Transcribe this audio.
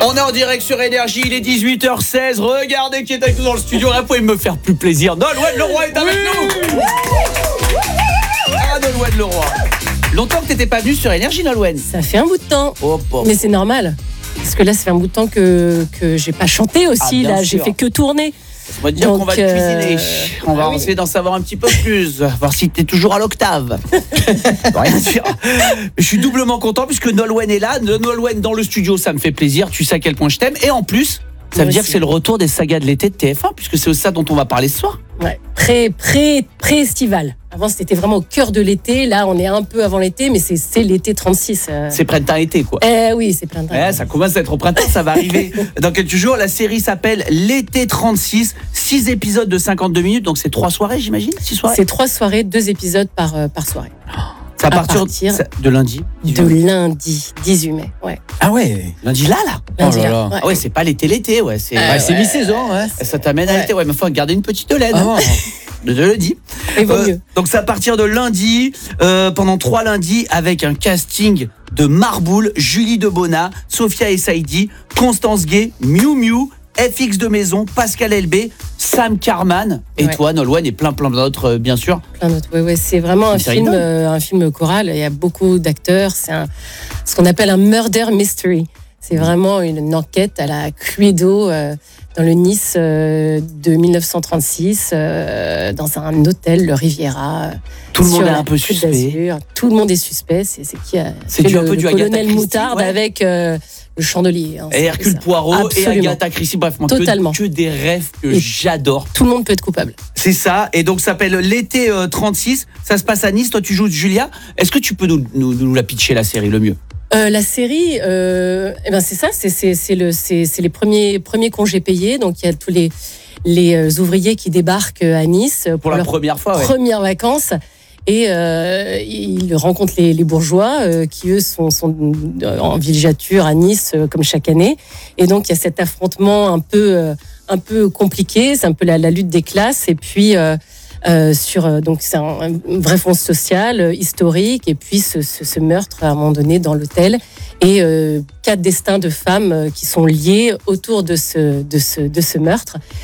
On est en direct sur Énergie, il est 18h16. Regardez qui est avec nous dans le studio. Là, vous pouvez me faire plus plaisir. Nolwenn Leroy est avec nous. Ah, Nolwenn Leroy. Longtemps que t'étais pas venue sur Énergie, Nolwenn. Ça fait un bout de temps. Oh. Mais c'est normal. Parce que là, ça fait un bout de temps que j'ai pas chanté aussi. Là, j'ai fait que tourner. On va te dire qu'on va te cuisiner. On va essayer d'en savoir un petit peu plus. Voir si t'es toujours à l'octave. Rien dire. Je suis doublement content puisque Nolwenn est là. Nolwenn dans le studio, ça me fait plaisir. Tu sais à quel point je t'aime. Et en plus, ça veut dire que c'est le retour des sagas de l'été de TF1 puisque c'est ça dont on va parler ce soir. Ouais, pré-estival. Avant, c'était vraiment au cœur de l'été. Là, on est un peu avant l'été, mais c'est l'été 36. C'est printemps-été, quoi. Oui, c'est printemps. Ça commence à être au printemps, ça va arriver dans quelques jours. La série s'appelle L'été 36. 6 épisodes de 52 minutes, donc c'est 3 soirées, j'imagine. 6 soirées. C'est 3 soirées, 2 épisodes par soirée. Ça à partir de lundi. De lundi, 18 mai. Ouais. Ah ouais, lundi là. Lundi là. Ouais. Ah ouais, c'est pas l'été, ouais. C'est mi-saison, ouais. Ça t'amène à l'été, ouais. Mais faut garder une petite laine. Ah ouais. Je le dis. Et vaut mieux. Donc c'est à partir de lundi, pendant 3 lundis, avec un casting de marboule, Julie Debona, Sophia Essaidi, Constance Gay, Miu Miu, FX de Maison, Pascal Elbé, Sam Carman et toi, Nolwenn, et plein d'autres, bien sûr. Plein d'autres, ouais. C'est vraiment un film choral. Il y a beaucoup d'acteurs. C'est ce qu'on appelle un murder mystery. C'est vraiment une enquête à la Cluedo dans le Nice de 1936, dans un hôtel, le Riviera. Tout le monde est un peu suspect. Tout le monde est suspect. C'est qui a fait le colonel Moutarde avec le chandelier. Et Hercule Poirot. Absolument. Et Agatha Christie. Bref, totalement. Que des rêves que j'adore. Tout le monde peut être coupable. C'est ça. Et donc, ça s'appelle L'été 36. Ça se passe à Nice. Toi, tu joues Julia. Est-ce que tu peux nous la pitcher, la série, le mieux? La série, c'est ça, c'est les premiers congés payés. Donc il y a tous les ouvriers qui débarquent à Nice pour la première fois, premières vacances, et ils rencontrent les bourgeois qui eux sont en villégiature à Nice comme chaque année. Et donc il y a cet affrontement un peu compliqué, c'est un peu la lutte des classes, et puis donc c'est un vrai fond social, historique, et puis ce meurtre à un moment donné dans l'hôtel, et 4 destins de femmes qui sont liés autour de ce meurtre.